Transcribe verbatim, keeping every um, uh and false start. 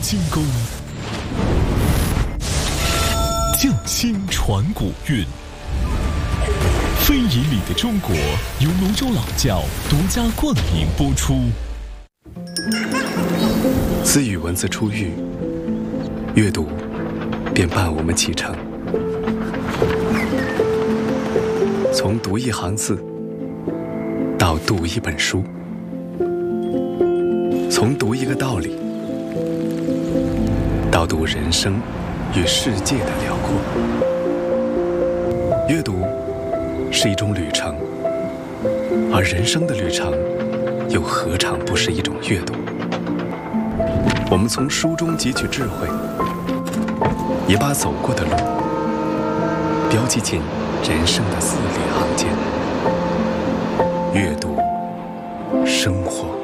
精工，匠心传古韵。非遗里的中国由泸州老窖独家冠名播出。 自与文字初遇，阅读便伴我们启程。从读一行字到读一本书，从读一个道理到读人生与世界的辽阔。阅读是一种旅程，而人生的旅程又何尝不是一种阅读？我们从书中汲取智慧，也把走过的路标记进人生的字里行间。阅读，生活。